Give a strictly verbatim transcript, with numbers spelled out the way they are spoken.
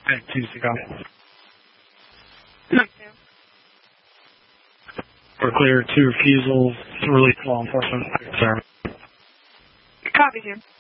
Hey, T C copy. We're clear to refusal to release law enforcement. Sir. Copy, Jim.